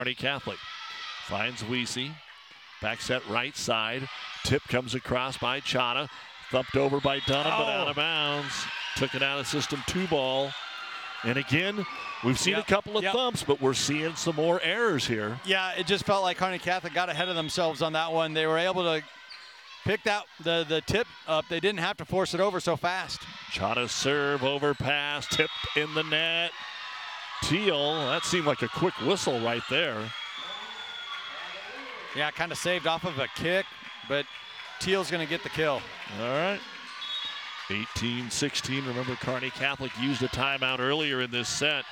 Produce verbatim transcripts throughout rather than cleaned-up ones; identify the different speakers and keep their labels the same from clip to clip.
Speaker 1: Kearney Catholic finds Weesey. Back set right side. Tip comes across by Chana. Thumped over by Dunham, oh. but out of bounds. Took it out of system two ball. And again, we've seen yep. a couple of yep. thumps, but we're seeing some more errors here.
Speaker 2: Yeah, it just felt like Kearney Catholic got ahead of themselves on that one. They were able to pick that the, the tip up. They didn't have to force it over so fast.
Speaker 1: Chana's serve, overpass, tipped in the net. Teal, that seemed like a quick whistle right there.
Speaker 2: Yeah, kind of saved off of a kick, but Teal's going to get the kill.
Speaker 1: All right. eighteen sixteen. Remember, Kearney Catholic used a timeout earlier in this set.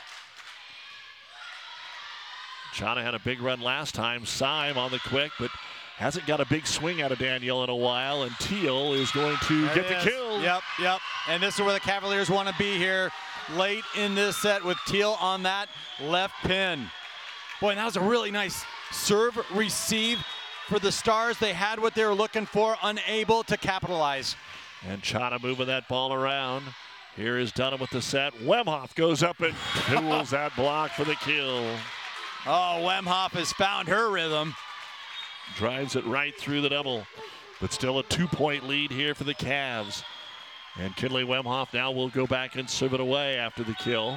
Speaker 1: Chana had a big run last time. Syme on the quick, but hasn't got a big swing out of Danielle in a while, and Teal is going to there get the kill.
Speaker 2: Yep, yep. And this is where the Cavaliers want to be here late in this set with Teal on that left pin. Boy, and that was a really nice serve receive for the Stars. They had what they were looking for, unable to capitalize.
Speaker 1: And Chana moving that ball around. Here is Dunham with the set. Wemhoff goes up and tools that block for the kill.
Speaker 2: Oh, Wemhoff has found her rhythm.
Speaker 1: Drives it right through the double. But still a two-point lead here for the Cavs. And Kinley Wemhoff now will go back and serve it away after the kill.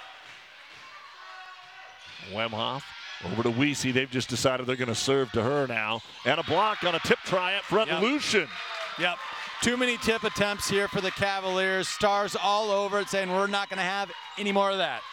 Speaker 1: Wemhoff over to Weesey. They've just decided they're going to serve to her now. And a block on a tip try up front.
Speaker 2: Yep.
Speaker 1: Lucian.
Speaker 2: Yep. Too many tip attempts here for the Cavaliers. Stars all over it saying we're not going to have any more of that.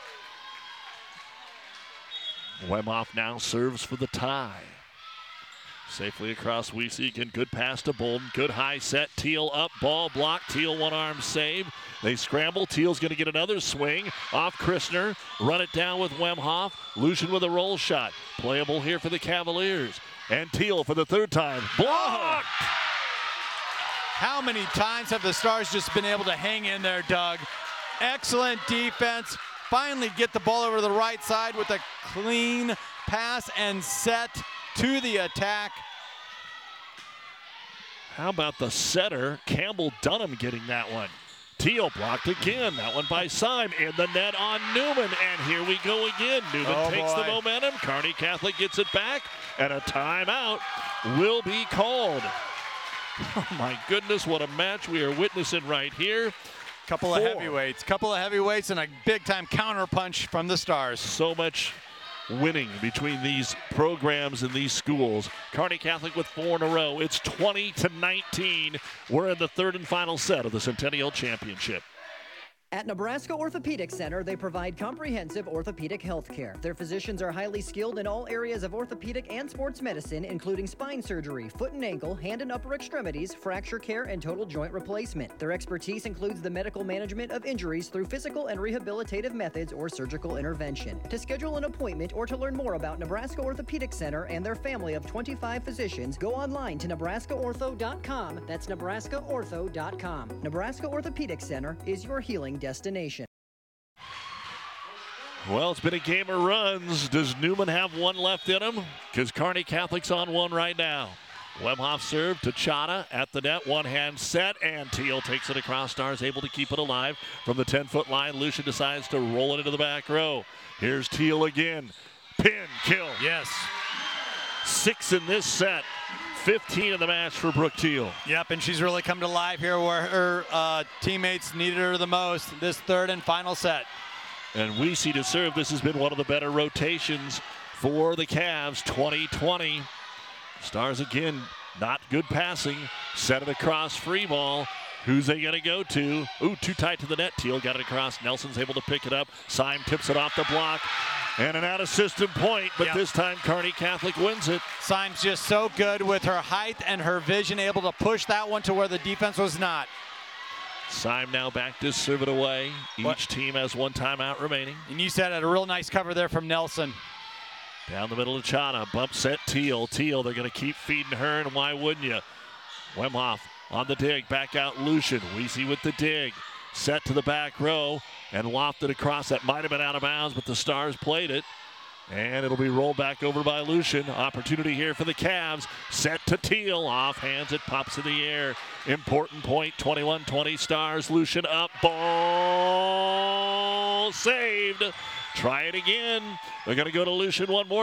Speaker 1: Wemhoff now serves for the tie. Safely across Weesey. Again, good pass to Bolden. Good high set. Teal up. Ball blocked. Teal one arm save. They scramble. Teal's going to get another swing off Christner. Run it down with Wemhoff. Lucian with a roll shot. Playable here for the Cavaliers. And Teal for the third time. Blocked!
Speaker 2: How many times have the Stars just been able to hang in there, Doug? Excellent defense. Finally get the ball over to the right side with a clean pass and set to the attack.
Speaker 1: How about the setter, Campbell Dunham, getting that one? Teal blocked again. That one by Syme in the net on Newman. And here we go again. Newman
Speaker 2: oh
Speaker 1: takes
Speaker 2: boy.
Speaker 1: the momentum. Kearney Catholic gets it back. And a timeout will be called. Oh my goodness, what a match we are witnessing right here.
Speaker 2: Couple
Speaker 1: Four.
Speaker 2: of heavyweights. Couple of heavyweights and a big-time counter punch from the Stars.
Speaker 1: So much winning between these programs and these schools. Kearney Catholic with four in a row. It's twenty to nineteen. We're in the third and final set of the Centennial Championship.
Speaker 3: At Nebraska Orthopedic Center, they provide comprehensive orthopedic health care. Their physicians are highly skilled in all areas of orthopedic and sports medicine, including spine surgery, foot and ankle, hand and upper extremities, fracture care, and total joint replacement. Their expertise includes the medical management of injuries through physical and rehabilitative methods or surgical intervention. To schedule an appointment or to learn more about Nebraska Orthopedic Center and their family of twenty-five physicians, go online to nebraska ortho dot com. That's nebraska ortho dot com. Nebraska Orthopedic Center is your healing destination.
Speaker 1: Well, it's been a game of runs. Does Newman have one left in him? Because Kearney Catholic's on one right now. Wemhoff serve to Chana at the net. One hand set, and Teal takes it across. Stars able to keep it alive from the ten-foot line. Lucian decides to roll it into the back row. Here's Teal again. Pin, kill.
Speaker 2: Yes.
Speaker 1: Six in this set. fifteen in the match for Brooke Teal.
Speaker 2: Yep, and she's really come to life here where her uh, teammates needed her the most this third and final set.
Speaker 1: And Weesey to serve. This has been one of the better rotations for the Cavs, twenty twenty. Stars again, not good passing. Set it across, free ball. Who's they going to go to? Ooh, too tight to the net. Teal got it across. Nelson's able to pick it up. Syme tips it off the block. And an out-of-system point, but
Speaker 2: yep.
Speaker 1: this time Kearney Catholic wins it.
Speaker 2: Syme's just so good with her height and her vision, able to push that one to where the defense was not.
Speaker 1: Syme now back to serve it away. Each
Speaker 2: what?
Speaker 1: team has one timeout remaining.
Speaker 2: And you said it, a real nice cover there from Nelson.
Speaker 1: Down the middle of Chana, bump set Teal. Teal, they're going to keep feeding her, and why wouldn't you? Wemhoff on the dig, back out Lucian. Weesey with the dig. Set to the back row and lofted across. That might have been out of bounds, but the Stars played it. And it'll be rolled back over by Lucian. Opportunity here for the Cavs. Set to Teal. Off hands, it pops in the air. Important point, twenty-one twenty Stars. Lucian up. Ball saved. Try it again. They're going to go to Lucian one more.